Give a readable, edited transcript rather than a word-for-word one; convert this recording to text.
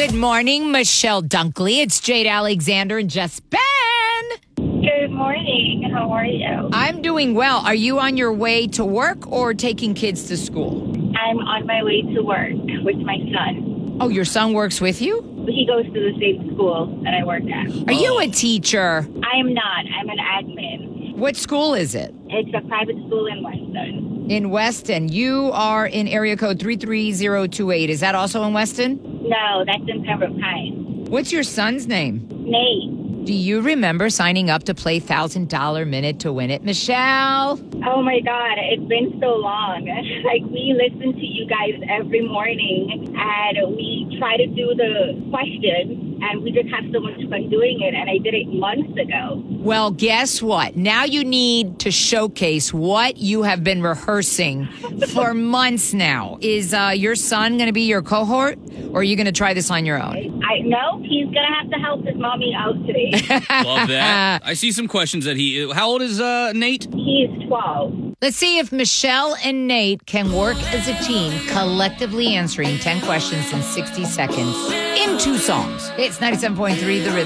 Good morning, Michelle Dunkley. It's Jade Alexander and Jess Ben. Good morning. How are you? I'm doing well. Are you on your way to work or taking kids to school? I'm on my way to work with my son. Oh, your son works with you? He goes to the same school that I work at. Are you a teacher? I am not. I'm an admin. What school is it? It's a private school in Weston. In Weston. You are in area code 33028. Is that also in Weston? No, that's in Pembroke Pines. What's your son's name? Nate. Do you remember signing up to play $1,000 Minute to Win It, Michelle? Oh my God, it's been so long. Like, we listen to you guys every morning and we try to do the questions and we just have so much fun doing it. And I did it months ago. Well, guess what? Now you need to showcase what you have been rehearsing for months now. Is your son going to be your cohort or are you going to try this on your own? I know he's going to have to help his mommy out today. Love that. I see some questions that how old is Nate? He's 12. Let's see if Michelle and Nate can work as a team, collectively answering 10 questions in 60 seconds in 2 songs. It's 97.3 The Rhythm.